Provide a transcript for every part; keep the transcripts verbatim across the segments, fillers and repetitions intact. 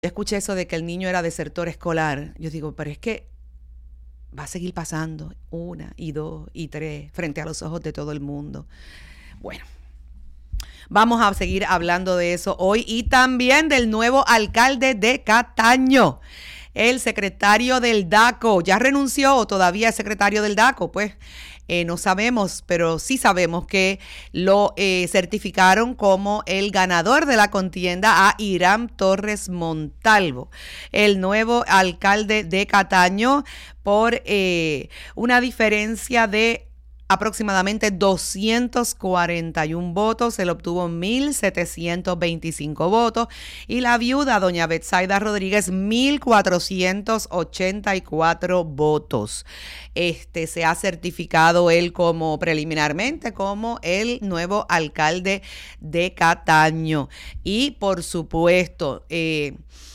escuché eso de que el niño era desertor escolar. Yo digo, pero es que va a seguir pasando una y dos y tres frente a los ojos de todo el mundo. Bueno, vamos a seguir hablando de eso hoy y también del nuevo alcalde de Cataño. El secretario del DACO, ¿ya renunció o todavía es secretario del DACO? Pues eh, no sabemos, pero sí sabemos que lo eh, certificaron como el ganador de la contienda a Hiram Torres Montalvo, el nuevo alcalde de Cataño, por eh, una diferencia de aproximadamente doscientos cuarenta y uno votos. Él obtuvo mil setecientos veinticinco votos y la viuda, doña Betsaida Rodríguez, mil cuatrocientos ochenta y cuatro votos. Este se ha certificado él como preliminarmente como el nuevo alcalde de Cataño. Y por supuesto, eh,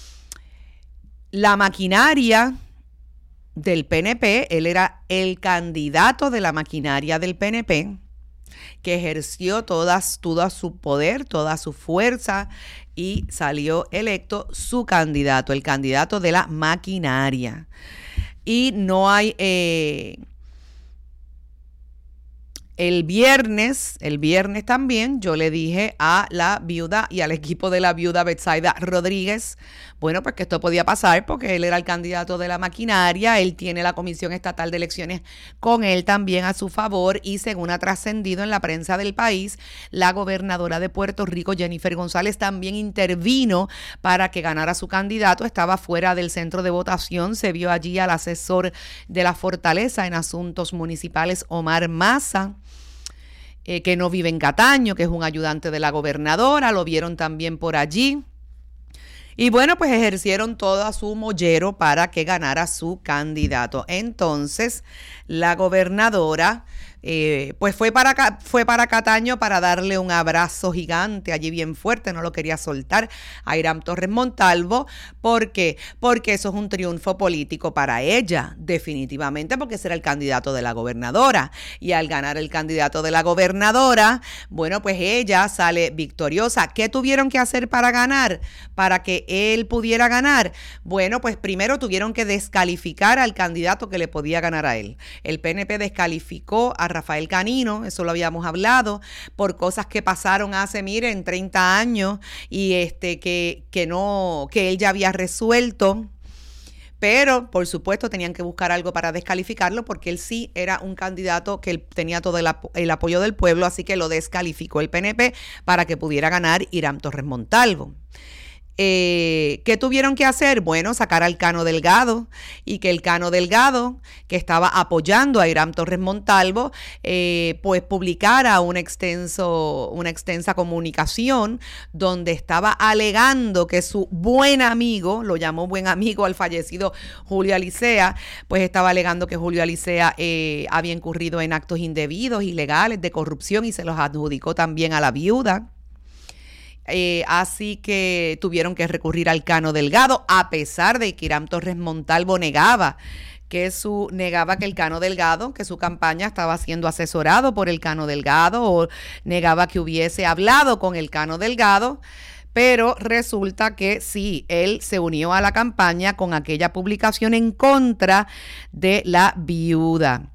la maquinaria del P N P, él era el candidato de la maquinaria del P N P, que ejerció todas, todo su poder, toda su fuerza y salió electo su candidato, el candidato de la maquinaria. Y no hay... Eh, El viernes, el viernes también, yo le dije a la viuda y al equipo de la viuda Betsaida Rodríguez, bueno, pues que esto podía pasar porque él era el candidato de la maquinaria, él tiene la Comisión Estatal de Elecciones con él también a su favor y según ha trascendido en la prensa del país, la gobernadora de Puerto Rico, Jennifer González, también intervino para que ganara su candidato, estaba fuera del centro de votación, se vio allí al asesor de la Fortaleza en Asuntos Municipales, Omar Maza, Eh, que no vive en Cataño, que es un ayudante de la gobernadora, lo vieron también por allí. Y bueno, pues ejercieron todo su mollero para que ganara su candidato. Entonces, la gobernadora eh, pues fue para, fue para Cataño para darle un abrazo gigante allí bien fuerte, no lo quería soltar a Hiram Torres Montalvo. ¿Por qué? Porque eso es un triunfo político para ella, definitivamente, porque ese era el candidato de la gobernadora. Y al ganar el candidato de la gobernadora, bueno, pues ella sale victoriosa. ¿Qué tuvieron que hacer para ganar? Para que él pudiera ganar. Bueno, pues primero tuvieron que descalificar al candidato que le podía ganar a él. El P N P descalificó a Rafael Canino, eso lo habíamos hablado, por cosas que pasaron hace, miren, treinta años y este que, que no, que él ya había resuelto. Pero, por supuesto, tenían que buscar algo para descalificarlo porque él sí era un candidato que él tenía todo el, apo- el apoyo del pueblo, así que lo descalificó el P N P para que pudiera ganar Hiram Torres Montalvo. Eh, ¿Qué tuvieron que hacer? Bueno, sacar al Cano Delgado y que el Cano Delgado, que estaba apoyando a Hiram Torres Montalvo, eh, pues publicara un extenso, una extensa comunicación donde estaba alegando que su buen amigo, lo llamó buen amigo al fallecido Julio Alicea, pues estaba alegando que Julio Alicea eh, había incurrido en actos indebidos, ilegales, de corrupción y se los adjudicó también a la viuda. Eh, así que tuvieron que recurrir al Cano Delgado, a pesar de que Hiram Torres Montalvo negaba que su negaba que el Cano Delgado, que su campaña estaba siendo asesorado por el Cano Delgado, o negaba que hubiese hablado con el Cano Delgado. Pero resulta que sí, él se unió a la campaña con aquella publicación en contra de la viuda.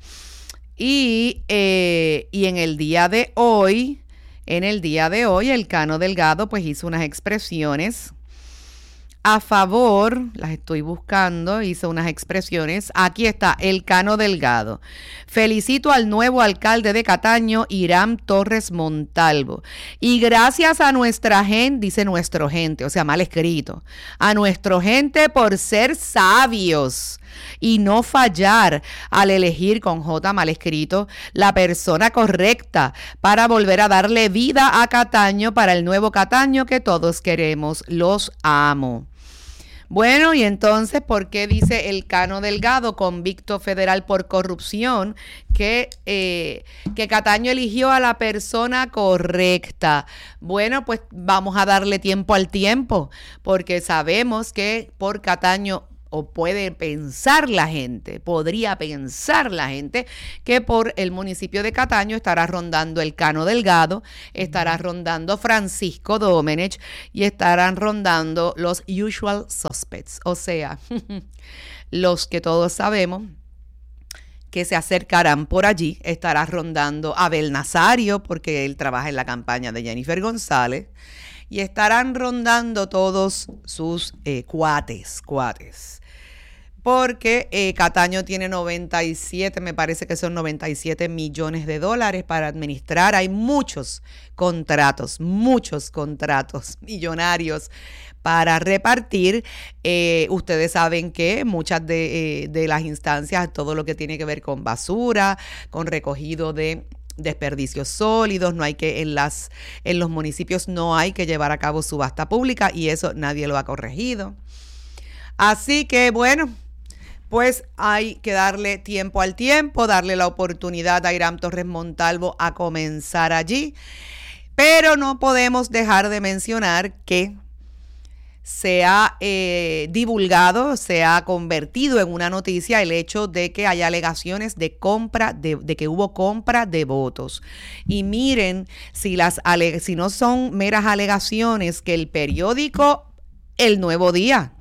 Y, eh, y en el día de hoy, En el día de hoy, el Cano Delgado pues hizo unas expresiones a favor, las estoy buscando, hizo unas expresiones. Aquí está el Cano Delgado. Felicito al nuevo alcalde de Cataño, Hiram Torres Montalvo. Y gracias a nuestra gente, dice nuestro gente, o sea, mal escrito, a nuestro gente por ser sabios y no fallar al elegir con J mal escrito la persona correcta para volver a darle vida a Cataño para el nuevo Cataño que todos queremos. Los amo. Bueno, y entonces, ¿por qué dice el Cano Delgado, convicto federal por corrupción, que, eh, que Cataño eligió a la persona correcta? Bueno, pues vamos a darle tiempo al tiempo, porque sabemos que por Cataño o puede pensar la gente, podría pensar la gente que por el municipio de Cataño estará rondando el Cano Delgado, estará rondando Francisco Domenech y estarán rondando los usual suspects, o sea, los que todos sabemos que se acercarán por allí. Estará rondando Abel Nazario, porque él trabaja en la campaña de Jennifer González, y estarán rondando todos sus eh, cuates, cuates. Porque eh, Cataño tiene noventa y siete, me parece que son noventa y siete millones de dólares para administrar. Hay muchos contratos, muchos contratos millonarios para repartir. Eh, ustedes saben que muchas de, eh, de las instancias, todo lo que tiene que ver con basura, con recogido de desperdicios sólidos, no hay que en las en los municipios no hay que llevar a cabo subasta pública y eso nadie lo ha corregido. Así que bueno, pues hay que darle tiempo al tiempo, darle la oportunidad a Irán Torres Montalvo a comenzar allí, pero no podemos dejar de mencionar que se ha eh, divulgado, se ha convertido en una noticia el hecho de que hay alegaciones de compra, de, de que hubo compra de votos. Y miren, si, las ale- si no son meras alegaciones, que el periódico El Nuevo Día,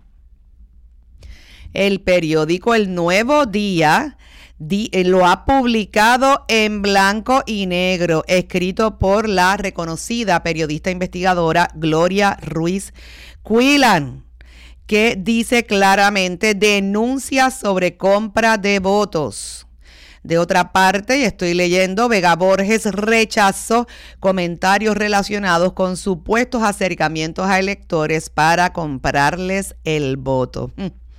el periódico El Nuevo Día Di, eh, lo ha publicado en blanco y negro, escrito por la reconocida periodista investigadora Gloria Ruiz Quilan, que dice claramente denuncias sobre compra de votos. De otra parte, y estoy leyendo, Vega Borges rechazó comentarios relacionados con supuestos acercamientos a electores para comprarles el voto.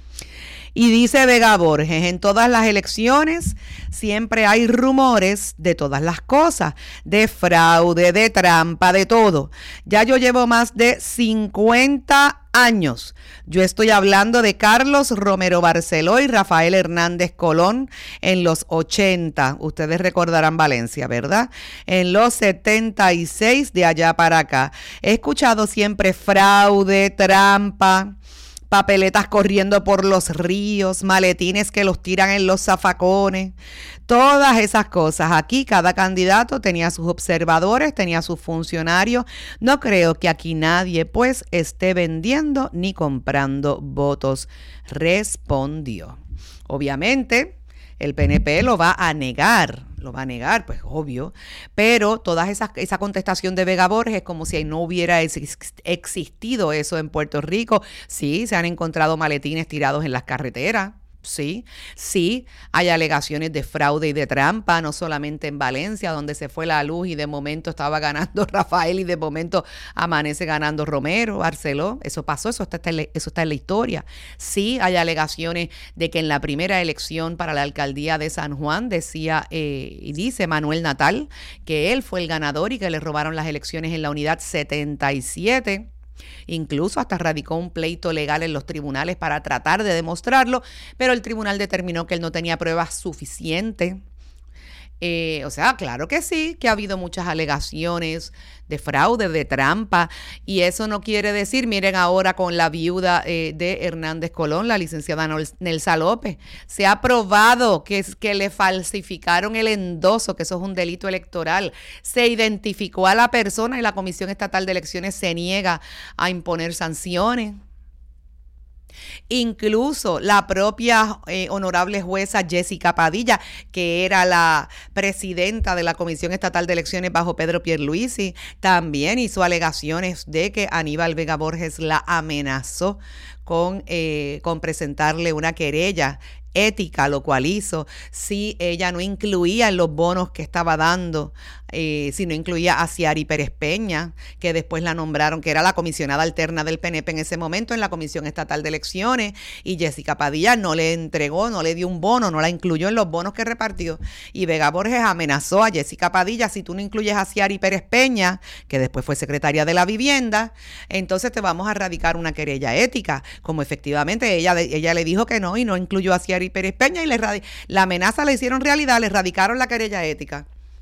Y dice Vega Borges, en todas las elecciones siempre hay rumores de todas las cosas, de fraude, de trampa, de todo. Ya yo llevo más de cincuenta años. Yo estoy hablando de Carlos Romero Barceló y Rafael Hernández Colón en los ochenta. Ustedes recordarán Valencia, ¿verdad? En los setenta y seis de allá para acá. He escuchado siempre fraude, trampa, papeletas corriendo por los ríos, maletines que los tiran en los zafacones, todas esas cosas. Aquí cada candidato tenía sus observadores, tenía sus funcionarios. No creo que aquí nadie pues esté vendiendo ni comprando votos, respondió. Obviamente el P N P lo va a negar, lo va a negar, pues obvio, pero toda esa, esa contestación de Vega Borges es como si no hubiera existido eso en Puerto Rico. Sí, se han encontrado maletines tirados en las carreteras. Sí, sí, hay alegaciones de fraude y de trampa, no solamente en Valencia, donde se fue la luz y de momento estaba ganando Rafael y de momento amanece ganando Romero, Barceló. Eso pasó, eso está, eso está en la historia. Sí, hay alegaciones de que en la primera elección para la alcaldía de San Juan decía eh, y dice Manuel Natal que él fue el ganador y que le robaron las elecciones en la unidad setenta y siete. Incluso hasta radicó un pleito legal en los tribunales para tratar de demostrarlo, pero el tribunal determinó que él no tenía pruebas suficientes. Eh, o sea, claro que sí, que ha habido muchas alegaciones de fraude, de trampa, y eso no quiere decir, miren ahora con la viuda eh, de Hernández Colón, la licenciada Nelsa López, se ha probado que, que le falsificaron el endoso, que eso es un delito electoral, se identificó a la persona y la Comisión Estatal de Elecciones se niega a imponer sanciones. Incluso la propia eh, honorable jueza Jessica Padilla, que era la presidenta de la Comisión Estatal de Elecciones bajo Pedro Pierluisi, también hizo alegaciones de que Aníbal Vega Borges la amenazó con, eh, con presentarle una querella ética, lo cual hizo si ella no incluía en los bonos que estaba dando, eh, si no incluía a Ciari Pérez Peña, que después la nombraron, que era la comisionada alterna del P N P en ese momento en la Comisión Estatal de Elecciones, y Jessica Padilla no le entregó, no le dio un bono, no la incluyó en los bonos que repartió, y Vega Borges amenazó a Jessica Padilla, si tú no incluyes a Ciari Pérez Peña, que después fue secretaria de la Vivienda, entonces te vamos a radicar una querella ética, como efectivamente ella, ella le dijo que no y no incluyó a Ciari Pérez Peña y le radi- la amenaza la hicieron realidad, le radicaron la querella ética.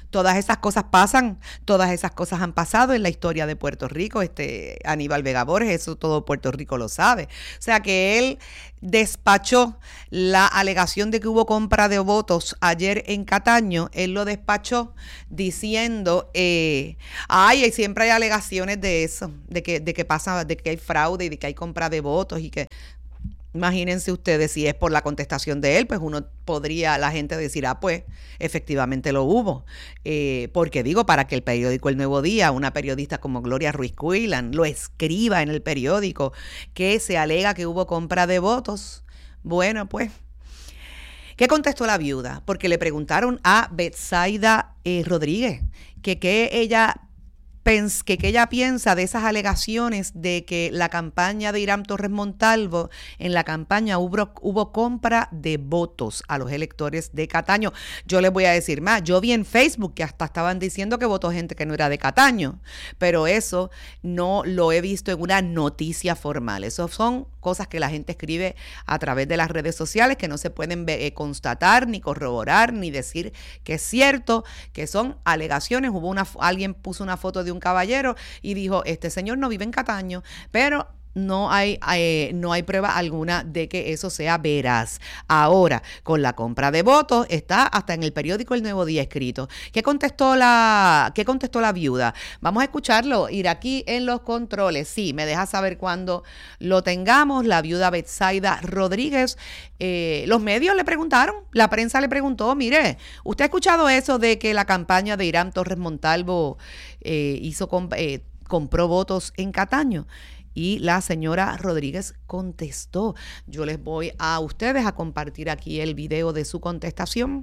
Todas esas cosas pasan, todas esas cosas han pasado en la historia de Puerto Rico. Este Aníbal Vega Borges, eso todo Puerto Rico lo sabe. O sea que él despachó la alegación de que hubo compra de votos ayer en Cataño, él lo despachó diciendo, eh, ay, siempre hay alegaciones de eso, de que, de que pasa, de que hay fraude y de que hay compra de votos y que... Imagínense ustedes, si es por la contestación de él, pues uno podría, la gente decir, ah, pues efectivamente lo hubo. Eh, porque digo, para que el periódico El Nuevo Día, una periodista como Gloria Ruiz Cuilan, lo escriba en el periódico que se alega que hubo compra de votos. Bueno, pues, ¿qué contestó la viuda? Porque le preguntaron a Betsaida eh, Rodríguez que qué ella... Que, que ella piensa de esas alegaciones de que la campaña de Irán Torres Montalvo, en la campaña hubo, hubo compra de votos a los electores de Cataño. Yo les voy a decir más, yo vi en Facebook que hasta estaban diciendo que votó gente que no era de Cataño, pero eso no lo he visto en una noticia formal. Eso son cosas que la gente escribe a través de las redes sociales que no se pueden eh, constatar, ni corroborar, ni decir que es cierto, que son alegaciones. Hubo una, alguien puso una foto de un caballero y dijo, este señor no vive en Cataño, pero no hay, eh, no hay prueba alguna de que eso sea veraz. Ahora, con la compra de votos, está hasta en el periódico El Nuevo Día escrito. ¿Qué contestó la, qué contestó la viuda? Vamos a escucharlo, ir aquí en los controles. Sí, me deja saber cuando lo tengamos. La viuda Betsaida Rodríguez. Eh, los medios le preguntaron, la prensa le preguntó, mire, ¿usted ha escuchado eso de que la campaña de Irán Torres Montalvo eh, hizo comp- eh, compró votos en Cataño? Y la señora Rodríguez contestó. Yo les voy a ustedes a compartir aquí el video de su contestación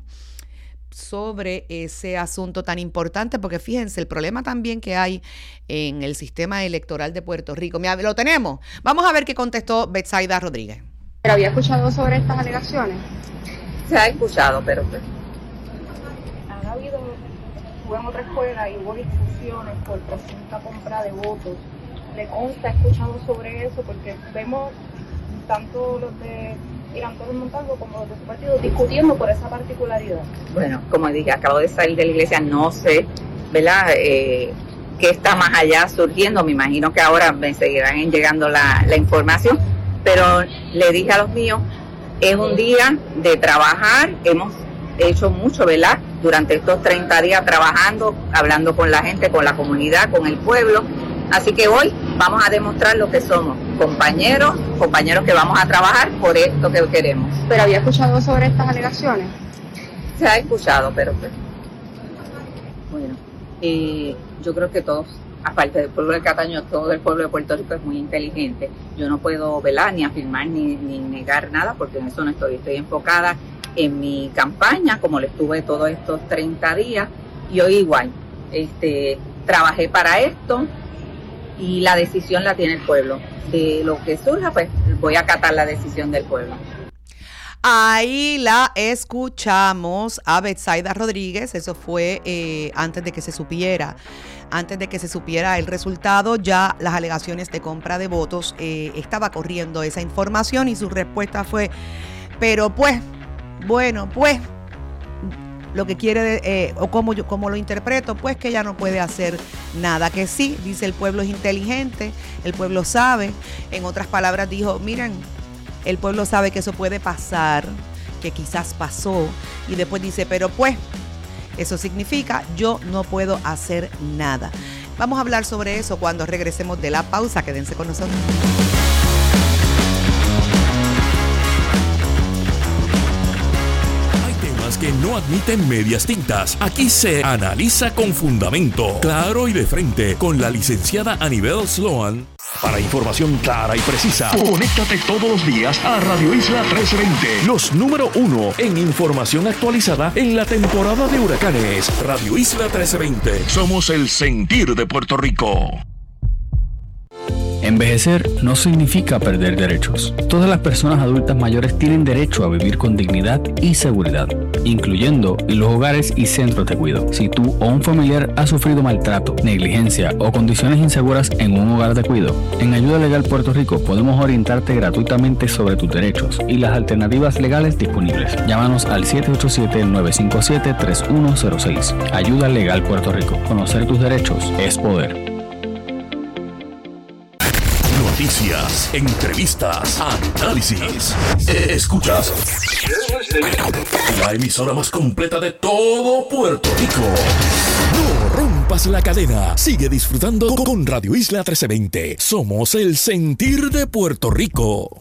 sobre ese asunto tan importante, porque fíjense el problema también que hay en el sistema electoral de Puerto Rico. Mira, lo tenemos. Vamos a ver qué contestó Betsaida Rodríguez. ¿Pero había escuchado sobre estas alegaciones? Se ha escuchado, pero... Han habido, estuve en otra escuela y hubo discusiones por presunta compra de votos. ¿Le consta, ha escuchado sobre eso? Porque vemos tanto los de Irán Torres Montalvo como los de su partido discutiendo por esa particularidad. Bueno, como dije, acabo de salir de la iglesia, no sé, ¿verdad?, eh, qué está más allá surgiendo. Me imagino que ahora me seguirán llegando la, la información, pero le dije a los míos, es un día de trabajar, hemos hecho mucho, ¿verdad?, durante estos treinta días trabajando, hablando con la gente, con la comunidad, con el pueblo. Así que hoy vamos a demostrar lo que somos, compañeros, compañeros que vamos a trabajar por esto que queremos. ¿Pero había escuchado sobre estas alegaciones? Se ha escuchado, pero pues, bueno, eh, yo creo que todos, aparte del pueblo de Cataño, todo el pueblo de Puerto Rico es muy inteligente. Yo no puedo velar ni afirmar ni, ni negar nada, porque en eso no estoy. Estoy enfocada en mi campaña, como le estuve todos estos treinta días, y hoy igual, este, trabajé para esto. Y la decisión la tiene el pueblo. De lo que surja, pues voy a acatar la decisión del pueblo. Ahí la escuchamos a Betsaida Rodríguez. Eso fue eh, antes de que se supiera, antes de que se supiera el resultado. Ya las alegaciones de compra de votos, eh, estaba corriendo esa información y su respuesta fue, pero pues, bueno, pues, lo que quiere, eh, o como yo como lo interpreto, pues que ella no puede hacer nada, que sí, dice el pueblo es inteligente, el pueblo sabe. En otras palabras dijo, miren, el pueblo sabe que eso puede pasar, que quizás pasó, y después dice, pero pues, eso significa yo no puedo hacer nada. Vamos a hablar sobre eso cuando regresemos de la pausa, quédense con nosotros. Que no admiten medias tintas. Aquí se analiza con fundamento, claro y de frente, con la licenciada Anibel Sloan. Para información clara y precisa, conéctate todos los días a Radio Isla trescientos veinte. Los número uno en información actualizada en la temporada de huracanes. Radio Isla trescientos veinte. Somos el sentir de Puerto Rico. En Envejecer no significa perder derechos. Todas las personas adultas mayores tienen derecho a vivir con dignidad y seguridad, incluyendo los hogares y centros de cuidado. Si tú o un familiar ha sufrido maltrato, negligencia o condiciones inseguras en un hogar de cuidado, en Ayuda Legal Puerto Rico podemos orientarte gratuitamente sobre tus derechos y las alternativas legales disponibles. Llámanos al siete ocho siete, nueve cinco siete, tres uno cero seis. Ayuda Legal Puerto Rico. Conocer tus derechos es poder. Noticias, entrevistas, análisis. Escuchas la emisora más completa de todo Puerto Rico. No rompas la cadena. Sigue disfrutando con Radio Isla trece veinte. Somos el sentir de Puerto Rico.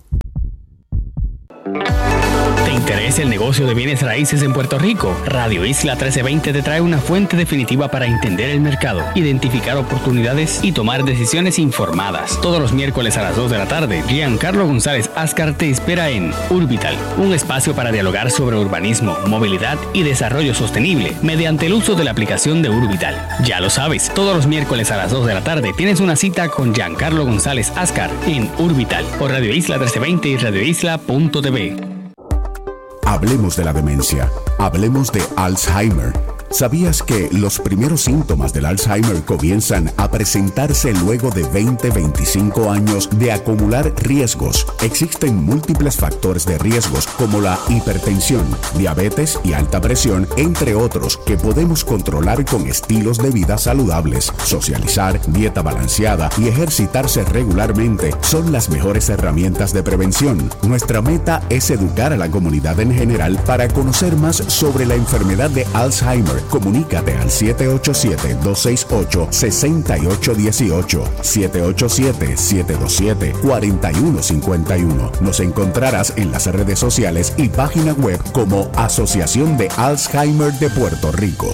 ¿Te interesa el negocio de bienes raíces en Puerto Rico? Radio Isla trece veinte te trae una fuente definitiva para entender el mercado, identificar oportunidades y tomar decisiones informadas. Todos los miércoles a las dos de la tarde, Giancarlo González Ascar te espera en Urbital, un espacio para dialogar sobre urbanismo, movilidad y desarrollo sostenible mediante el uso de la aplicación de Urbital. Ya lo sabes, todos los miércoles a las dos de la tarde tienes una cita con Giancarlo González Ascar en Urbital por Radio Isla trece veinte y radio isla punto t v. Hablemos de la demencia. Hablemos de Alzheimer. ¿Sabías que los primeros síntomas del Alzheimer comienzan a presentarse luego de veinte a veinticinco años de acumular riesgos? Existen múltiples factores de riesgos como la hipertensión, diabetes y alta presión, entre otros, que podemos controlar con estilos de vida saludables. Socializar, dieta balanceada y ejercitarse regularmente son las mejores herramientas de prevención. Nuestra meta es educar a la comunidad en general para conocer más sobre la enfermedad de Alzheimer. Comunícate al siete ocho siete, dos seis ocho, seis ocho uno ocho, siete ocho siete, siete dos siete, cuatro uno cinco uno. Nos encontrarás en las redes sociales y página web como Asociación de Alzheimer de Puerto Rico.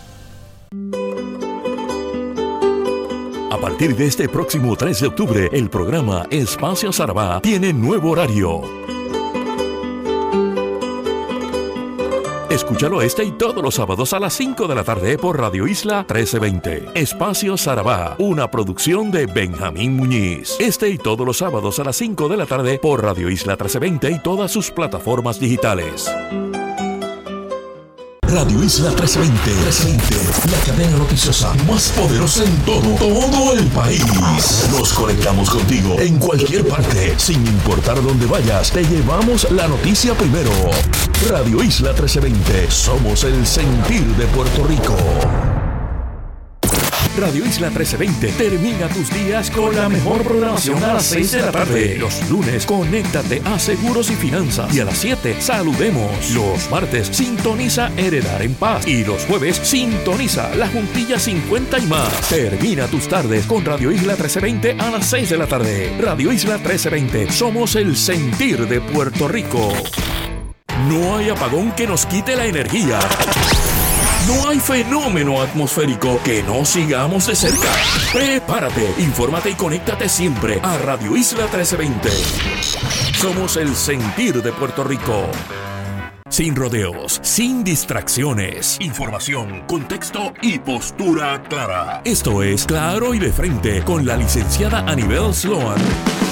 A partir de este próximo tres de octubre, el programa Espacio Sarabá tiene nuevo horario. Escúchalo este y todos los sábados a las cinco de la tarde por Radio Isla trece veinte. Espacio Sarabá, una producción de Benjamín Muñiz. Este y todos los sábados a las cinco de la tarde por Radio Isla trece veinte y todas sus plataformas digitales. Radio Isla trece veinte, la cadena noticiosa más poderosa en todo, todo el país. Nos conectamos contigo en cualquier parte, sin importar dónde vayas. Te llevamos la noticia primero. Radio Isla trece veinte, somos el sentir de Puerto Rico. Radio Isla trece veinte termina tus días con la mejor programación a las seis de la tarde. Los lunes, conéctate a Seguros y Finanzas. Y a las siete, saludemos. Los martes, sintoniza Heredar en Paz. Y los jueves, sintoniza La Juntilla cincuenta y más. Termina tus tardes con Radio Isla trece veinte a las seis de la tarde. Radio Isla trece veinte, somos el sentir de Puerto Rico. No hay apagón que nos quite la energía. No hay fenómeno atmosférico que no sigamos de cerca. Prepárate, infórmate y conéctate siempre a Radio Isla trece veinte. Somos el sentir de Puerto Rico. Sin rodeos, sin distracciones. Información, contexto y postura clara. Esto es Claro y de Frente con la licenciada Anibel Sloan.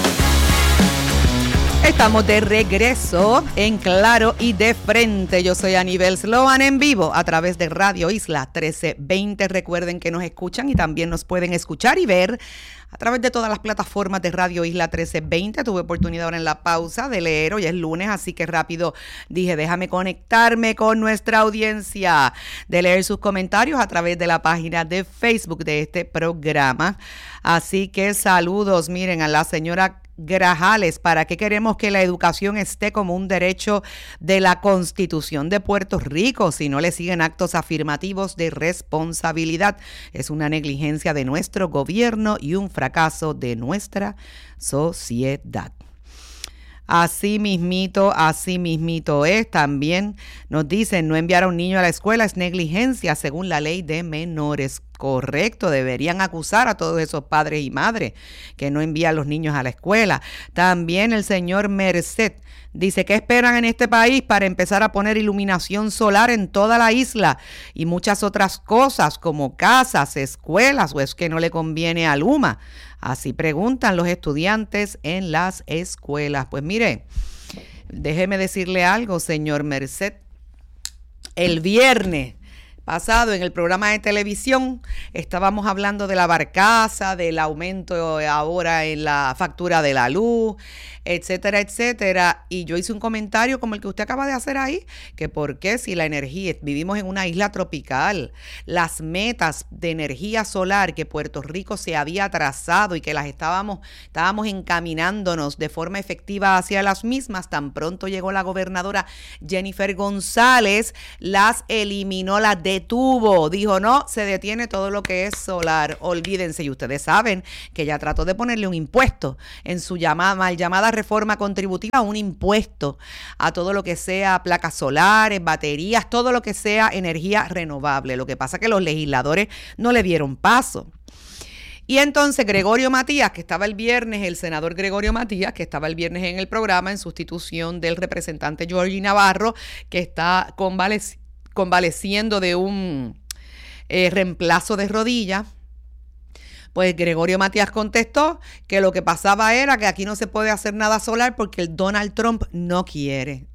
Estamos de regreso en Claro y de Frente. Yo soy Anibel Sloan en vivo a través de Radio Isla trece veinte. Recuerden que nos escuchan y también nos pueden escuchar y ver a través de todas las plataformas de Radio Isla trece veinte. Tuve oportunidad ahora en la pausa de leer, hoy es lunes, así que rápido dije, déjame conectarme con nuestra audiencia, de leer sus comentarios a través de la página de Facebook de este programa. Así que saludos, miren, a la señora Grajales. ¿Para qué queremos que la educación esté como un derecho de la Constitución de Puerto Rico si no le siguen actos afirmativos de responsabilidad? Es una negligencia de nuestro gobierno y un fracaso de nuestra sociedad. Así mismito, así mismito es. También nos dicen, no enviar a un niño a la escuela es negligencia según la ley de menores. Correcto, deberían acusar a todos esos padres y madres que no envían a los niños a la escuela. También el señor Merced dice que esperan en este país para empezar a poner iluminación solar en toda la isla y muchas otras cosas como casas, escuelas, o es que no le conviene a Luma. Así preguntan los estudiantes en las escuelas. Pues mire, déjeme decirle algo, señor Merced. El viernes pasado en el programa de televisión estábamos hablando de la barcaza, del aumento ahora en la factura de la luz, etcétera, etcétera. Y yo hice un comentario como el que usted acaba de hacer ahí, que por qué si la energía, vivimos en una isla tropical, las metas de energía solar que Puerto Rico se había trazado y que las estábamos, estábamos encaminándonos de forma efectiva hacia las mismas, tan pronto llegó la gobernadora Jennifer González, las eliminó, las detuvo, dijo no, se detiene todo lo que es solar, olvídense. Y ustedes saben que ella trató de ponerle un impuesto en su llamada, mal llamada reforma contributiva, un impuesto a todo lo que sea placas solares, baterías, todo lo que sea energía renovable. Lo que pasa es que los legisladores no le dieron paso. Y entonces Gregorio Matías, que estaba el viernes, el senador Gregorio Matías, que estaba el viernes en el programa en sustitución del representante Georgie Navarro, que está convaleci- convaleciendo de un eh, reemplazo de rodilla, pues Gregorio Matías contestó que lo que pasaba era que aquí no se puede hacer nada solar porque el Donald Trump no quiere.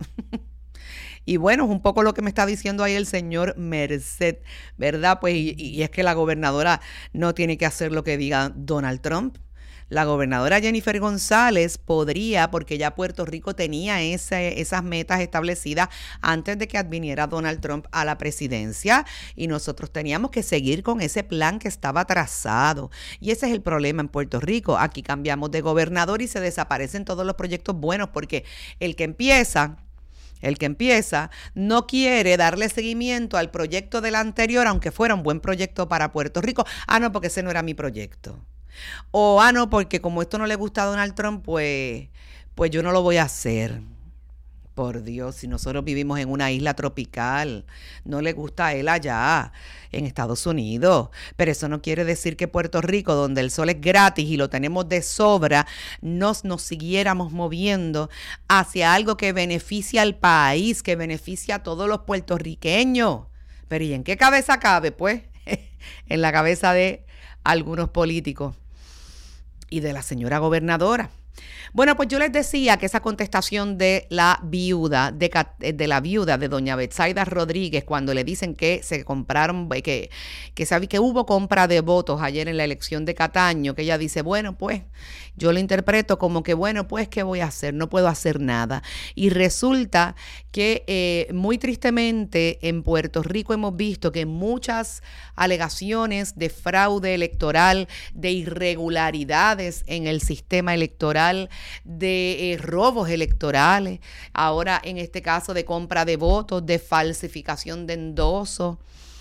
Y bueno, es un poco lo que me está diciendo ahí el señor Merced, ¿verdad? Pues y, y es que la gobernadora no tiene que hacer lo que diga Donald Trump. La gobernadora Jennifer González podría, porque ya Puerto Rico tenía ese, esas metas establecidas antes de que adviniera Donald Trump a la presidencia, y nosotros teníamos que seguir con ese plan que estaba trazado. Y ese es el problema en Puerto Rico. Aquí cambiamos de gobernador y se desaparecen todos los proyectos buenos, porque el que empieza... El que empieza no quiere darle seguimiento al proyecto del anterior, aunque fuera un buen proyecto para Puerto Rico. Ah, no, porque ese no era mi proyecto. O, ah, no, porque como esto no le gusta a Donald Trump, pues, pues yo no lo voy a hacer. Por Dios, si nosotros vivimos en una isla tropical, no le gusta a él allá, en Estados Unidos. Pero eso no quiere decir que Puerto Rico, donde el sol es gratis y lo tenemos de sobra, nos, nos siguiéramos moviendo hacia algo que beneficia al país, que beneficia a todos los puertorriqueños. Pero ¿y en qué cabeza cabe? Pues en la cabeza de algunos políticos y de la señora gobernadora. Bueno, pues yo les decía que esa contestación de la viuda, de, de la viuda de doña Betsaida Rodríguez, cuando le dicen que se compraron, que, que, sabe, que hubo compra de votos ayer en la elección de Cataño, que ella dice, bueno, pues yo lo interpreto como que, bueno, pues, ¿qué voy a hacer? No puedo hacer nada. Y resulta que eh, muy tristemente en Puerto Rico hemos visto que muchas alegaciones de fraude electoral, de irregularidades en el sistema electoral, de eh, robos electorales, ahora en este caso de compra de votos, de falsificación de endosos,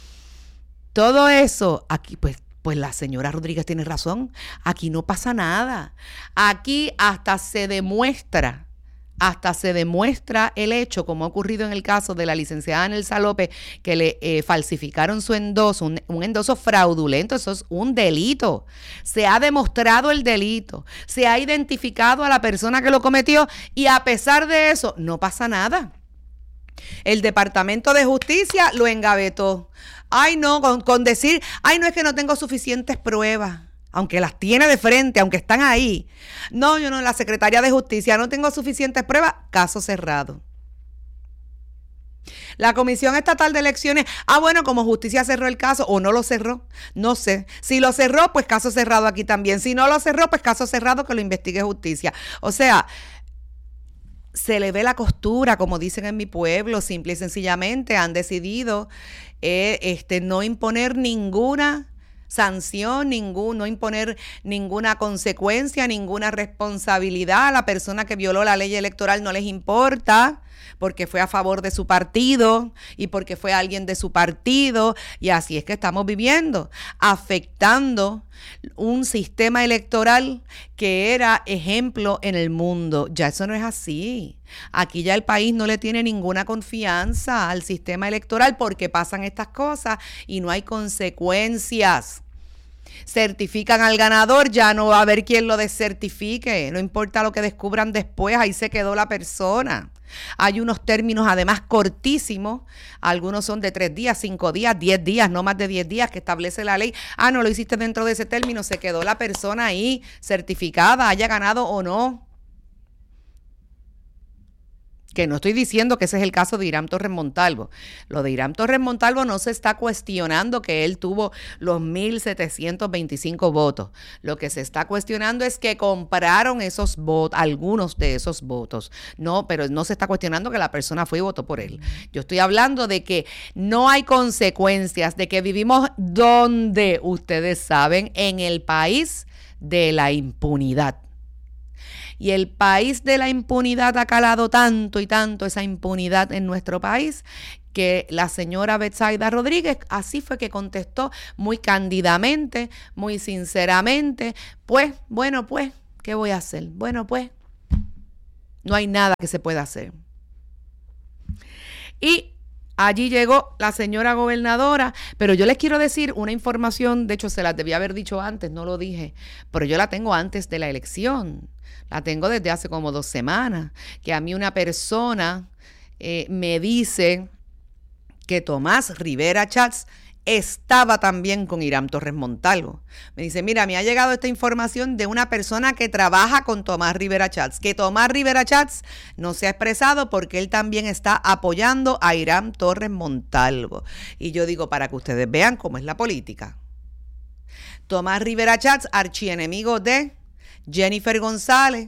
todo eso, aquí pues, pues la señora Rodríguez tiene razón, aquí no pasa nada, aquí hasta se demuestra, hasta se demuestra el hecho, como ha ocurrido en el caso de la licenciada Nelsa López, que le eh, falsificaron su endoso, un, un endoso fraudulento. Eso es un delito. Se ha demostrado el delito, se ha identificado a la persona que lo cometió y a pesar de eso no pasa nada. El Departamento de Justicia lo engavetó. Ay, no, con, con decir, ay, no, es que no tengo suficientes pruebas. Aunque las tiene de frente, aunque están ahí. No, yo no, la Secretaría de Justicia, no tengo suficientes pruebas, caso cerrado. La Comisión Estatal de Elecciones, ah, bueno, como Justicia cerró el caso o no lo cerró, no sé. Si lo cerró, pues caso cerrado aquí también. Si no lo cerró, pues caso cerrado que lo investigue Justicia. O sea, se le ve la costura, como dicen en mi pueblo, simple y sencillamente han decidido eh, este, no imponer ninguna sanción, ningún, no imponer ninguna consecuencia, ninguna responsabilidad. A la persona que violó la ley electoral no les importa. porque fue a favor de su partido y porque fue alguien de su partido, y así es que estamos viviendo, afectando un sistema electoral que era ejemplo en el mundo. Ya eso no es así. Aquí ya el país no le tiene ninguna confianza al sistema electoral porque pasan estas cosas y no hay consecuencias. Certifican al ganador, ya no va a haber quien lo descertifique, no importa lo que descubran después, ahí se quedó la persona. Hay unos términos además cortísimos, algunos son de tres días, cinco días, diez días, no más de diez días que establece la ley. Ah, no lo hiciste dentro de ese término, se quedó la persona ahí certificada, haya ganado o no. Que no estoy diciendo que ese es el caso de Irán Torres Montalvo. Lo de Irán Torres Montalvo no se está cuestionando que él tuvo los mil setecientos veinticinco votos. Lo que se está cuestionando es que compraron esos votos, algunos de esos votos. No, pero no se está cuestionando que la persona fue y votó por él. Yo estoy hablando de que no hay consecuencias, de que vivimos donde, ustedes saben, en el país de la impunidad. Y el país de la impunidad ha calado tanto y tanto esa impunidad en nuestro país que la señora Betsaida Rodríguez así fue que contestó muy cándidamente, muy sinceramente, pues, bueno, pues, ¿qué voy a hacer? Bueno, pues, no hay nada que se pueda hacer. Y allí llegó la señora gobernadora, pero yo les quiero decir una información, de hecho se las debía haber dicho antes, no lo dije, pero yo la tengo antes de la elección. La tengo desde hace como dos semanas, que a mí una persona eh, me dice que Tomás Rivera Chats estaba también con Irán Torres Montalvo. Me dice, mira, me ha llegado esta información de una persona que trabaja con Tomás Rivera Chats, que Tomás Rivera Chats no se ha expresado porque él también está apoyando a Irán Torres Montalvo. Y yo digo, para que ustedes vean cómo es la política. Tomás Rivera Chats, archienemigo de Jennifer González,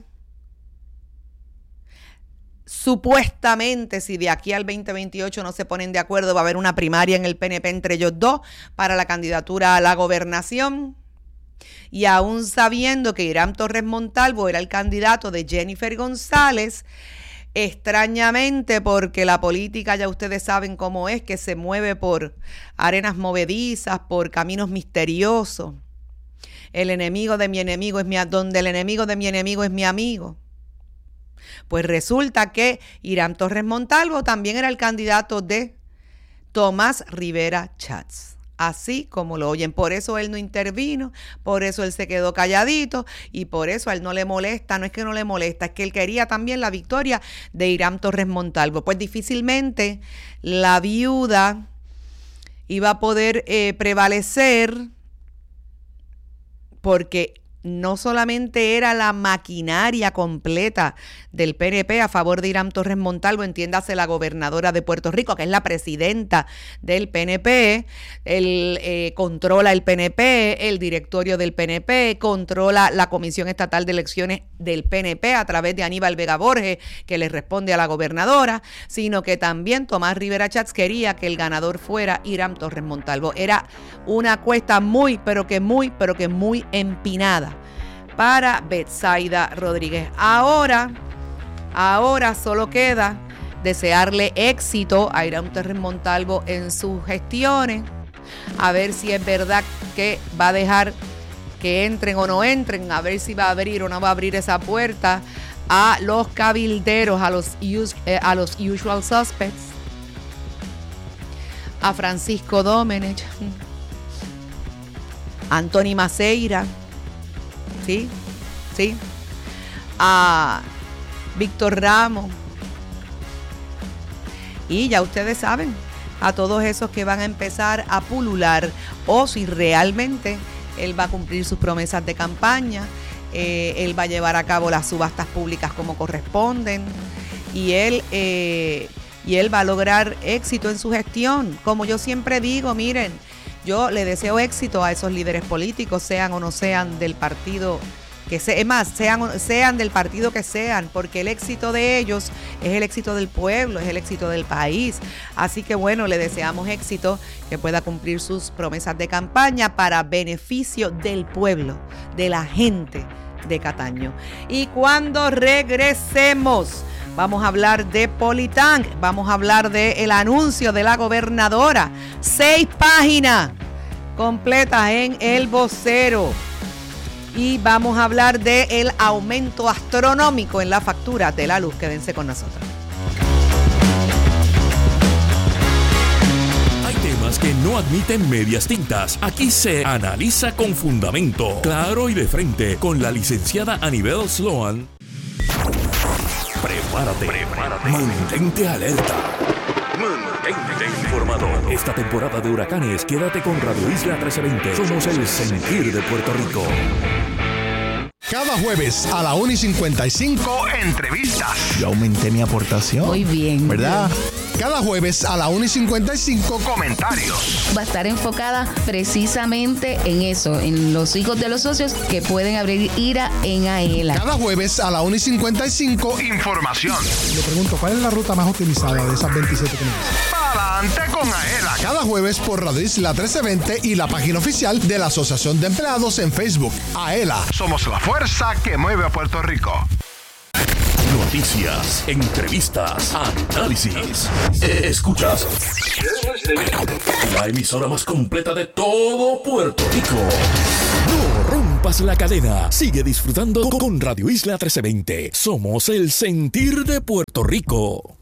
supuestamente, si de aquí al veinte veintiocho no se ponen de acuerdo, va a haber una primaria en el P N P entre ellos dos para la candidatura a la gobernación. Y aún sabiendo que Irán Torres Montalvo era el candidato de Jennifer González, extrañamente, porque la política ya ustedes saben cómo es, que se mueve por arenas movedizas, por caminos misteriosos. El enemigo de mi enemigo es mi, donde el enemigo de mi enemigo es mi amigo. Pues resulta que Irán Torres Montalvo también era el candidato de Tomás Rivera Chats. Así como lo oyen. Por eso él no intervino, por eso él se quedó calladito y por eso a él no le molesta. No es que no le molesta, es que él quería también la victoria de Irán Torres Montalvo. Pues difícilmente la viuda iba a poder eh, prevalecer, porque no solamente era la maquinaria completa del P N P a favor de Irán Torres Montalvo, entiéndase la gobernadora de Puerto Rico, que es la presidenta del P N P, él eh, controla el P N P, el directorio del P N P, controla la Comisión Estatal de Elecciones del P N P a través de Aníbal Vega Borges, que le responde a la gobernadora, sino que también Tomás Rivera Chats quería que el ganador fuera Irán Torres Montalvo. Era una cuesta muy, pero que muy, pero que muy empinada para Betsaida Rodríguez. Ahora, ahora solo queda desearle éxito a Irán Torres Montalvo en sus gestiones, a ver si es verdad que va a dejar que entren o no entren, a ver si va a abrir o no va a abrir esa puerta a los cabilderos, a los, eh, a los usual suspects, a Francisco Domenech, Anthony Maceira, sí, sí, a Víctor Ramos, y ya ustedes saben, a todos esos que van a empezar a pulular, o si realmente él va a cumplir sus promesas de campaña, eh, él va a llevar a cabo las subastas públicas como corresponden, y él, eh, y él va a lograr éxito en su gestión. Como yo siempre digo, miren, yo le deseo éxito a esos líderes políticos, sean o no sean del partido que sea, es más, sean, sean del partido que sean, porque el éxito de ellos es el éxito del pueblo, es el éxito del país. Así que bueno, le deseamos éxito, que pueda cumplir sus promesas de campaña para beneficio del pueblo, de la gente de Cataño. Y cuando regresemos, vamos a hablar de Politank, vamos a hablar del anuncio de la gobernadora, seis páginas completas en El Vocero, y vamos a hablar del aumento astronómico en la factura de la luz. Quédense con nosotros. Temas que no admiten medias tintas. Aquí se analiza con fundamento, claro y de frente, con la licenciada Anibel Sloan. Prepárate, prepárate. Mantente alerta. Mantente informado. Esta temporada de huracanes, quédate con Radio Isla trece veinte. Somos el sentir de Puerto Rico. Cada jueves a la una y cincuenta y cinco, entrevistas. Yo aumenté mi aportación. Muy bien. ¿Verdad? Cada jueves a la una y cincuenta y cinco, comentarios. Va a estar enfocada precisamente en eso, en los hijos de los socios que pueden abrir IRA en AELA. Cada jueves a la una y cincuenta y cinco, información. Le pregunto, ¿cuál es la ruta más optimizada de esas veintisiete que me dicen? Adelante con AELA. Cada jueves por Radio Isla trece veinte y la página oficial de la Asociación de Empleados en Facebook. AELA, somos la fuerza que mueve a Puerto Rico. Noticias, entrevistas, análisis. Escuchas la emisora más completa de todo Puerto Rico. No rompas la cadena. Sigue disfrutando con Radio Isla trece veinte. Somos el sentir de Puerto Rico.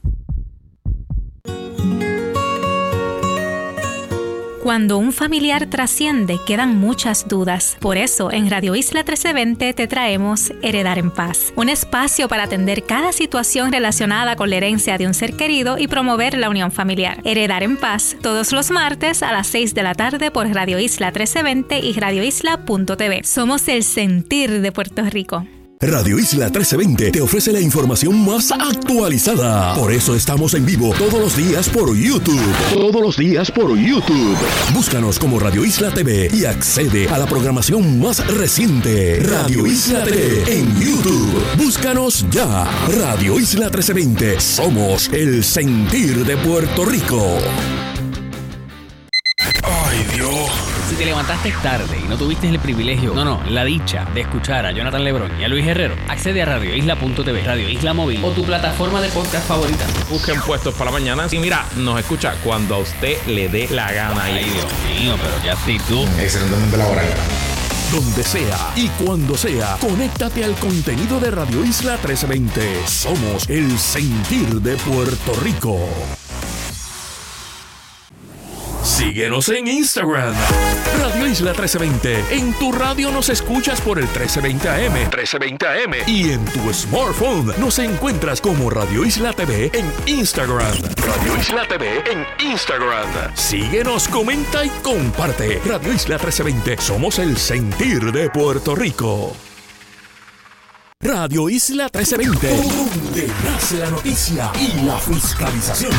Cuando un familiar trasciende, quedan muchas dudas. Por eso, en Radio Isla trece veinte te traemos Heredar en Paz, un espacio para atender cada situación relacionada con la herencia de un ser querido y promover la unión familiar. Heredar en Paz, todos los martes a las seis de la tarde por Radio Isla trece veinte y radio isla punto t v. Somos el sentir de Puerto Rico. Radio Isla trece veinte te ofrece la información más actualizada. Por eso estamos en vivo todos los días por YouTube. Todos los días por YouTube. Búscanos como Radio Isla T V y accede a la programación más reciente. Radio Isla T V en YouTube. Búscanos ya. Radio Isla trece veinte. Somos el sentir de Puerto Rico. Ay, Dios. Si te levantaste tarde y no tuviste el privilegio, no, no, la dicha de escuchar a Jonathan Lebrón y a Luis Herrero, accede a radio isla punto t v, Radio Isla Móvil o tu plataforma de podcast favorita. Busquen Puestos para la Mañana y mira, nos escucha cuando a usted le dé la gana. Ay, Dios mío, pero ya sí tú. Excelente laboral. Donde sea y cuando sea, conéctate al contenido de Radio Isla trece veinte. Somos el sentir de Puerto Rico. Síguenos en Instagram, Radio Isla trece veinte. En tu radio nos escuchas por el trece veinte A M, trece veinte A M. Y en tu smartphone nos encuentras como Radio Isla T V en Instagram. Radio Isla T V en Instagram. Síguenos, comenta y comparte. Radio Isla trece veinte. Somos el sentir de Puerto Rico. Radio Isla trece veinte. Donde nace la noticia y la fiscalización.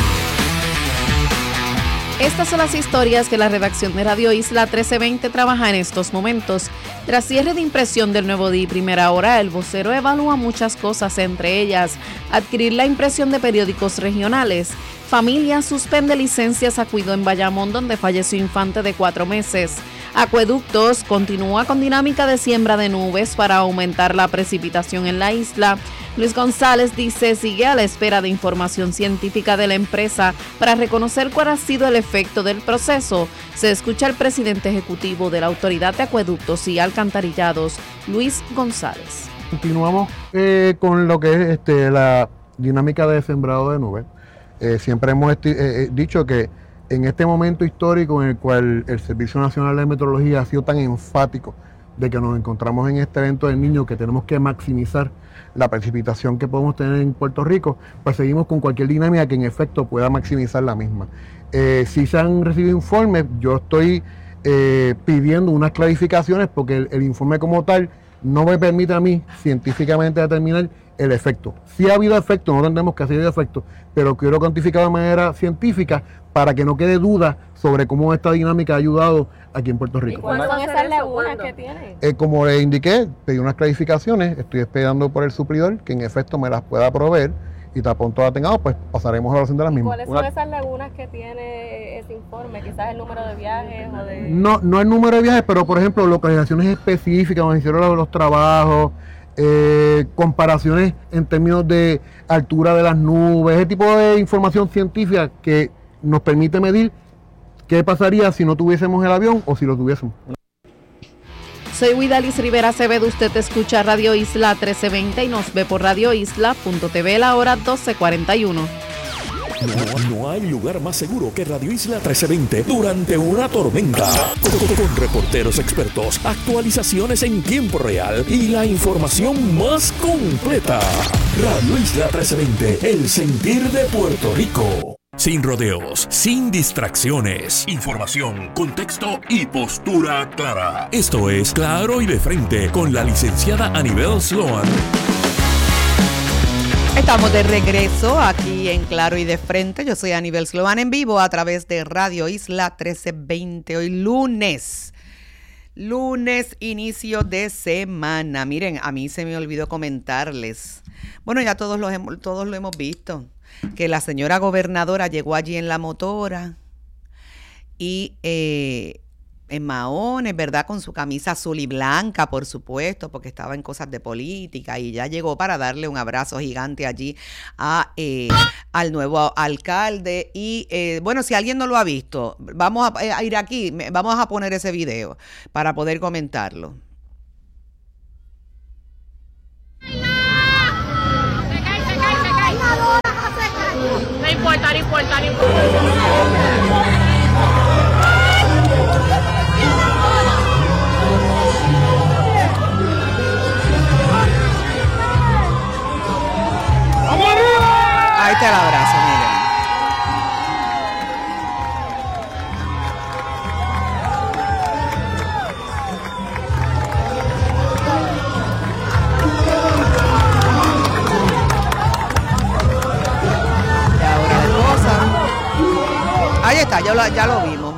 Estas son las historias que la redacción de Radio Isla trece veinte trabaja en estos momentos. Tras cierre de impresión del nuevo día y primera hora, el vocero evalúa muchas cosas, entre ellas adquirir la impresión de periódicos regionales. Familia suspende licencias a cuidado en Bayamón, donde falleció infante de cuatro meses. Acueductos continúa con dinámica de siembra de nubes para aumentar la precipitación en la isla. Luis González dice sigue a la espera de información científica de la empresa para reconocer cuál ha sido el efecto del proceso. Se escucha al presidente ejecutivo de la Autoridad de Acueductos y Alcantarillados, Luis González. Continuamos eh, con lo que es este, la dinámica de sembrado de nubes. Eh, siempre hemos esti- eh, dicho que en este momento histórico en el cual el Servicio Nacional de Meteorología ha sido tan enfático de que nos encontramos en este evento del Niño, que tenemos que maximizar la precipitación que podemos tener en Puerto Rico, pues seguimos con cualquier dinámica que en efecto pueda maximizar la misma. Eh, si se han recibido informes, yo estoy eh, pidiendo unas clarificaciones porque el, el informe como tal no me permite a mí científicamente determinar el efecto. Si ha habido efecto, no tendremos que hacer efecto, pero quiero cuantificar de manera científica para que no quede duda sobre cómo esta dinámica ha ayudado aquí en Puerto Rico. ¿Y cuáles son esas lagunas que tienen? Eh, como le indiqué, pedí unas clarificaciones, estoy esperando por el suplidor que en efecto me las pueda proveer y tan pronto la tengamos, pues pasaremos a la oración de las mismas. ¿Cuáles son Una... esas lagunas que tiene ese informe? Quizás el número de viajes o de... No, no el número de viajes, pero por ejemplo localizaciones específicas donde hicieron los, los trabajos, eh, comparaciones en términos de altura de las nubes, ese tipo de información científica que nos permite medir qué pasaría si no tuviésemos el avión o si lo tuviésemos. Soy Widalis Rivera Acevedo, usted escucha Radio Isla trece veinte y nos ve por radio isla punto t v la hora doce cuarenta y uno. No, no hay lugar más seguro que Radio Isla trece veinte durante una tormenta. Con, con, con reporteros expertos, actualizaciones en tiempo real y la información más completa. Radio Isla trece veinte, el sentir de Puerto Rico. Sin rodeos, sin distracciones, información, contexto y postura clara. Esto es Claro y de Frente con la licenciada Anibel Sloan. Estamos de regreso aquí en Claro y de Frente. Yo soy Anibel Sloan en vivo a través de Radio Isla trece veinte. Hoy lunes. Lunes, inicio de semana. Miren, a mí se me olvidó comentarles. Bueno, ya todos, los hemos, todos lo hemos visto. Que la señora gobernadora llegó allí en la motora y eh, en maones, ¿verdad? Con su camisa azul y blanca, por supuesto, porque estaba en cosas de política y ya llegó para darle un abrazo gigante allí a, eh, al nuevo alcalde. Y eh, bueno, si alguien no lo ha visto, vamos a, a ir aquí, vamos a poner ese video para poder comentarlo. No importa, no importa, no importa. Ahí está el abrazo, miren. Ahí está, ya lo, ya lo vimos.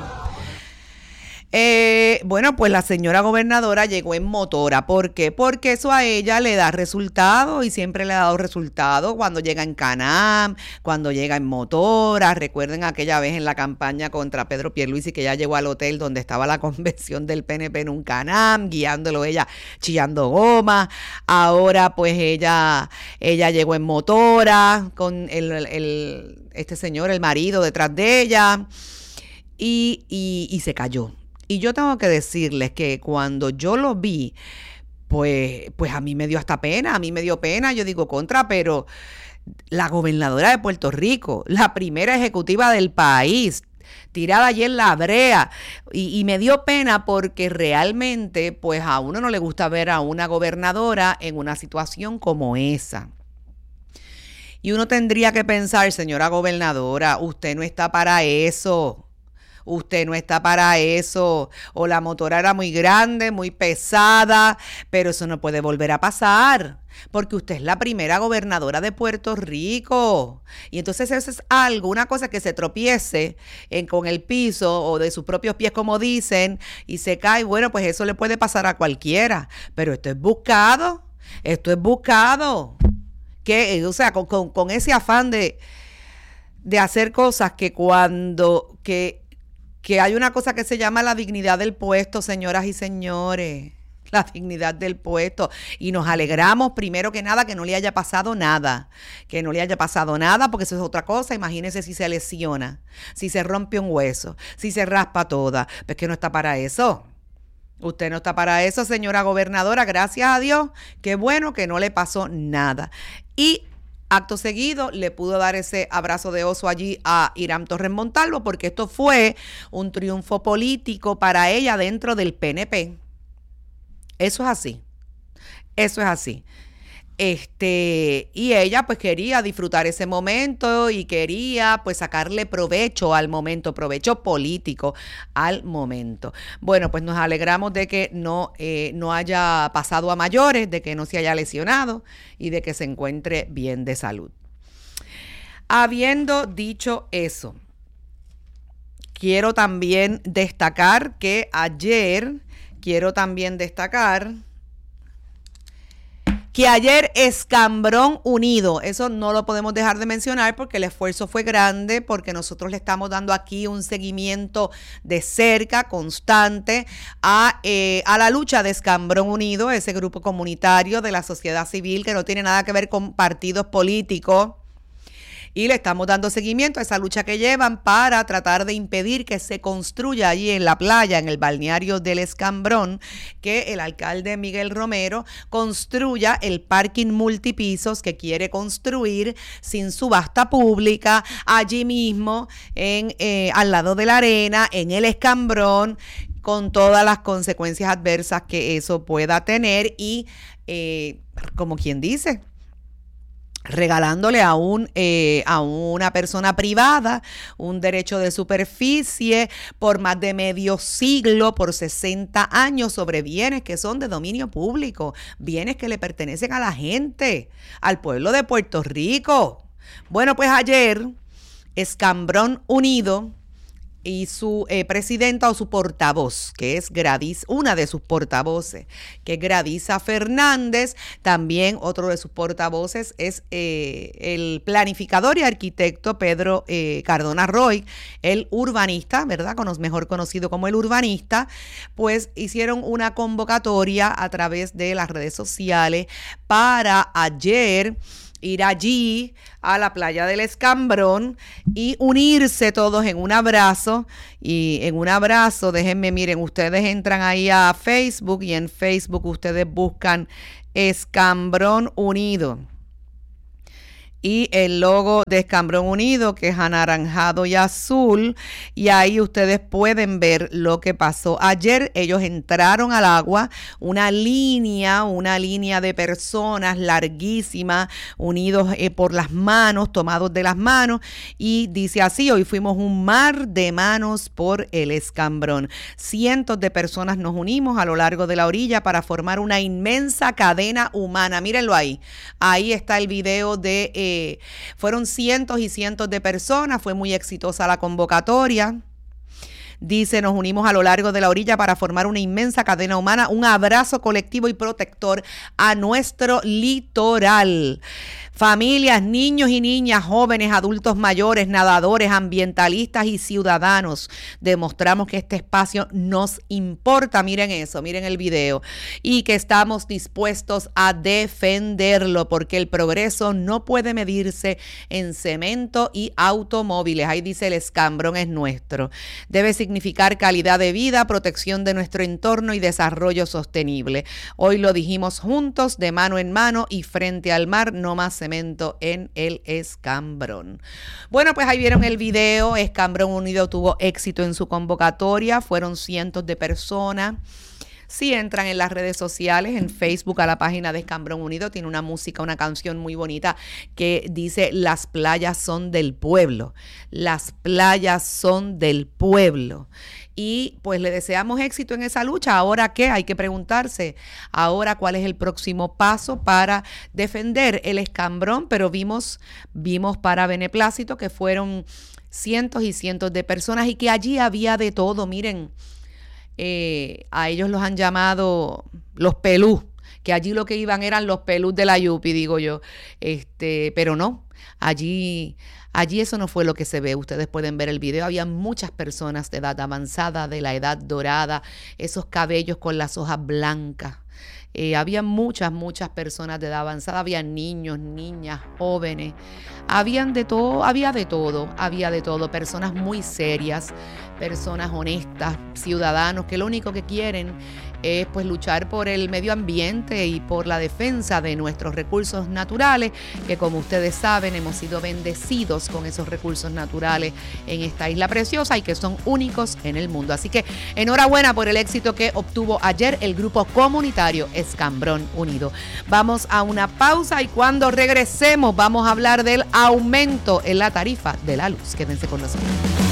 Eh, bueno, pues la señora gobernadora llegó en motora. ¿Por qué? Porque eso a ella le da resultado y siempre le ha dado resultado cuando llega en Can-Am, cuando llega en motora. Recuerden aquella vez en la campaña contra Pedro Pierluisi que ella llegó al hotel donde estaba la convención del P N P en un Can-Am, guiándolo ella chillando goma. Ahora pues ella, ella llegó en motora con el, el, este señor, el marido detrás de ella y, y, y se cayó. Y yo tengo que decirles que cuando yo lo vi, pues, pues a mí me dio hasta pena, a mí me dio pena, yo digo contra, pero la gobernadora de Puerto Rico, la primera ejecutiva del país, tirada allí en la brea, y, y me dio pena porque realmente, pues a uno no le gusta ver a una gobernadora en una situación como esa. Y uno tendría que pensar, señora gobernadora, usted no está para eso. Usted no está para eso, o la motora era muy grande, muy pesada, pero eso no puede volver a pasar, porque usted es la primera gobernadora de Puerto Rico. Y entonces eso es algo, una cosa que se tropiece en, con el piso o de sus propios pies, como dicen, y se cae, bueno, pues eso le puede pasar a cualquiera, pero esto es buscado, esto es buscado. Que, o sea, con, con, con ese afán de, de hacer cosas que cuando... que que hay una cosa que se llama la dignidad del puesto, señoras y señores, la dignidad del puesto. Y nos alegramos, primero que nada, que no le haya pasado nada, que no le haya pasado nada, porque eso es otra cosa. Imagínense si se lesiona, si se rompe un hueso, si se raspa toda, pues que no está para eso. Usted no está para eso, señora gobernadora, gracias a Dios, qué bueno que no le pasó nada. Y acto seguido le pudo dar ese abrazo de oso allí a Irán Torres Montalvo, porque esto fue un triunfo político para ella dentro del P N P. Eso es así. Eso es así. Este, y ella pues quería disfrutar ese momento y quería pues sacarle provecho al momento, provecho político al momento. Bueno, pues nos alegramos de que no, eh, no haya pasado a mayores, de que no se haya lesionado y de que se encuentre bien de salud. Habiendo dicho eso, quiero también destacar que ayer, quiero también destacar que ayer Escambrón Unido, eso no lo podemos dejar de mencionar porque el esfuerzo fue grande, porque nosotros le estamos dando aquí un seguimiento de cerca, constante, a, eh, a la lucha de Escambrón Unido, ese grupo comunitario de la sociedad civil que no tiene nada que ver con partidos políticos. Y le estamos dando seguimiento a esa lucha que llevan para tratar de impedir que se construya allí en la playa, en el balneario del Escambrón, que el alcalde Miguel Romero construya el parking multipisos que quiere construir sin subasta pública, allí mismo, en eh, al lado de la arena, en el Escambrón, con todas las consecuencias adversas que eso pueda tener y, eh, como quien dice, regalándole a un eh, a una persona privada un derecho de superficie por más de medio siglo, por sesenta años, sobre bienes que son de dominio público, bienes que le pertenecen a la gente, al pueblo de Puerto Rico. Bueno, pues ayer Escambrón Unido y su eh, presidenta o su portavoz, que es Gradis, una de sus portavoces, que es Gradisa Fernández, también otro de sus portavoces es eh, el planificador y arquitecto Pedro eh, Cardona Roy, el urbanista, ¿verdad? Cono- mejor conocido como el urbanista, pues hicieron una convocatoria a través de las redes sociales para ayer ir allí a la playa del Escambrón y unirse todos en un abrazo, y en un abrazo, déjenme, miren, ustedes entran ahí a Facebook y en Facebook ustedes buscan Escambrón Unido. Y el logo de Escambrón Unido, que es anaranjado y azul, y ahí ustedes pueden ver lo que pasó. Ayer ellos entraron al agua, una línea, una línea de personas larguísima, unidos eh, por las manos, tomados de las manos, y dice así: hoy fuimos un mar de manos por el Escambrón. Cientos de personas nos unimos a lo largo de la orilla para formar una inmensa cadena humana. Mírenlo ahí, ahí está el video de... Eh, fueron cientos y cientos de personas, fue muy exitosa la convocatoria. Dice, nos unimos a lo largo de la orilla para formar una inmensa cadena humana, un abrazo colectivo y protector a nuestro litoral. Familias, niños y niñas, jóvenes, adultos mayores, nadadores, ambientalistas y ciudadanos. Demostramos que este espacio nos importa, miren eso, miren el video, y que estamos dispuestos a defenderlo porque el progreso no puede medirse en cemento y automóviles. Ahí dice, el Escambrón es nuestro. Debe significar calidad de vida, protección de nuestro entorno y desarrollo sostenible. Hoy lo dijimos juntos, de mano en mano y frente al mar, no más cemento en el Escambrón. Bueno, pues ahí vieron el video. Escambrón Unido tuvo éxito en su convocatoria, fueron cientos de personas. Si entran en las redes sociales, en Facebook, a la página de Escambrón Unido, tiene una música, una canción muy bonita que dice: las playas son del pueblo, las playas son del pueblo. Y pues le deseamos éxito en esa lucha. ¿Ahora qué? Hay que preguntarse, ahora cuál es el próximo paso para defender el Escambrón, pero vimos, vimos para beneplácito que fueron cientos y cientos de personas y que allí había de todo. Miren, Eh, a ellos los han llamado los pelús, que allí lo que iban eran los pelús de la Yupi, digo yo, este, pero no, allí, allí eso no fue lo que se ve. Ustedes pueden ver el video, había muchas personas de edad avanzada, de la edad dorada, esos cabellos con las hojas blancas. Eh, había muchas, muchas personas de edad avanzada, había niños, niñas, jóvenes, habían de todo, había de todo, había de todo, personas muy serias, personas honestas, ciudadanos que lo único que quieren es pues luchar por el medio ambiente y por la defensa de nuestros recursos naturales, que como ustedes saben hemos sido bendecidos con esos recursos naturales en esta isla preciosa y que son únicos en el mundo. Así que enhorabuena por el éxito que obtuvo ayer el grupo comunitario Escambrón Unido. Vamos a una pausa y cuando regresemos vamos a hablar del aumento en la tarifa de la luz. Quédense con nosotros.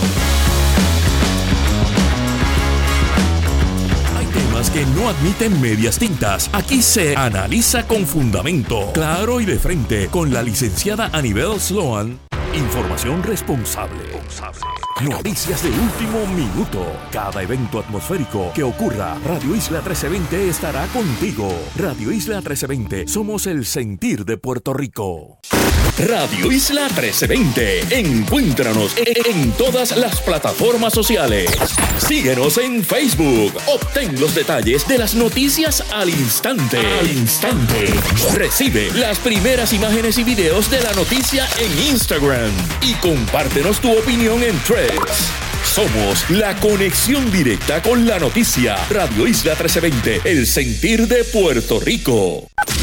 Temas que no admiten medias tintas. Aquí se analiza con fundamento, claro y de frente, con la licenciada Anibel Sloan. Información responsable. Noticias de último minuto. Cada evento atmosférico que ocurra, Radio Isla trece veinte estará contigo. Radio Isla trece veinte, somos el sentir de Puerto Rico. Radio Isla trece veinte. Encuéntranos en todas las plataformas sociales. Síguenos en Facebook. Obtén los detalles de las noticias al instante. Al instante. Recibe las primeras imágenes y videos de la noticia en Instagram. Y compártenos tu opinión en Threads. Somos la conexión directa con la noticia. Radio Isla trece veinte, el sentir de Puerto Rico.